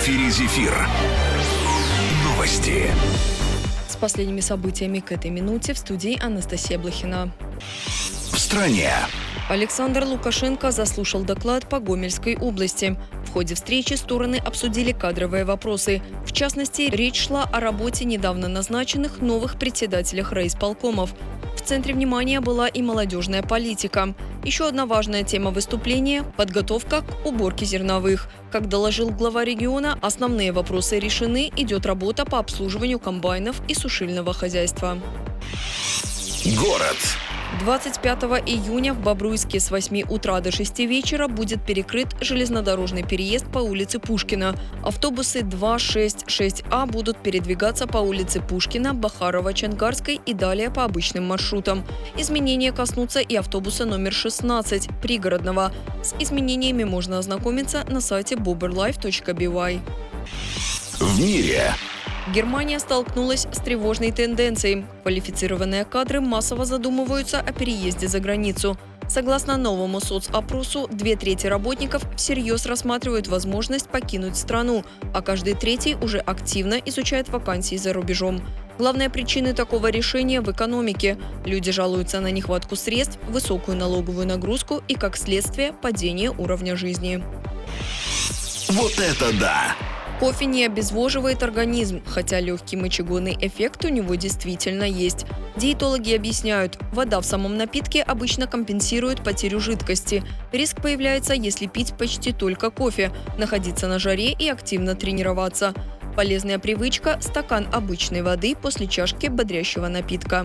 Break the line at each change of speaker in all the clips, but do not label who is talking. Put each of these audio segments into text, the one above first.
эфире «Зефир». Новости.
С последними событиями к этой минуте в студии Анастасия Блохина.
В стране.
Александр Лукашенко заслушал доклад по Гомельской области. В ходе встречи стороны обсудили кадровые вопросы. В частности, речь шла о работе недавно назначенных новых председателях райисполкомов. В центре внимания была и молодежная политика. Еще одна важная тема выступления – подготовка к уборке зерновых. Как доложил глава региона, основные вопросы решены, идет работа по обслуживанию комбайнов и сушильного хозяйства.
Город.
25 июня в Бобруйске с 8 утра до 6 вечера будет перекрыт железнодорожный переезд по улице Пушкина. Автобусы 2, 6, 6А будут передвигаться по улице Пушкина, Бахарова, Чангарской и далее по обычным маршрутам. Изменения коснутся и автобуса номер 16, пригородного. С изменениями можно ознакомиться на сайте boberlife.by.
В мире.
Германия столкнулась с тревожной тенденцией. Квалифицированные кадры массово задумываются о переезде за границу. Согласно новому соцопросу, 2/3 работников всерьез рассматривают возможность покинуть страну, а каждый третий уже активно изучает вакансии за рубежом. Главные причины такого решения в экономике. Люди жалуются на нехватку средств, высокую налоговую нагрузку и, как следствие, падение уровня жизни.
Вот это да!
Кофе не обезвоживает организм, хотя легкий мочегонный эффект у него действительно есть. Диетологи объясняют, вода в самом напитке обычно компенсирует потерю жидкости. Риск появляется, если пить почти только кофе, находиться на жаре и активно тренироваться. Полезная привычка – стакан обычной воды после чашки бодрящего напитка.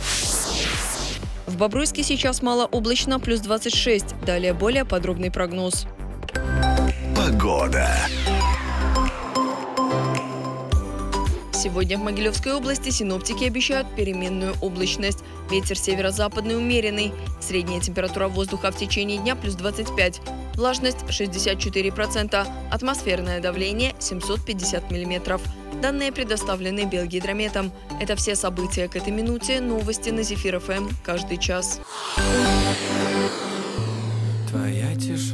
В Бобруйске сейчас малооблачно, плюс 26. Далее более подробный прогноз.
Погода.
Сегодня в Могилевской области синоптики обещают переменную облачность. Ветер северо-западный умеренный. Средняя температура воздуха в течение дня плюс 25. Влажность 64%. Атмосферное давление 750 миллиметров. Данные предоставлены Белгидрометом. Это все события к этой минуте. Новости на Зефир ФМ каждый час.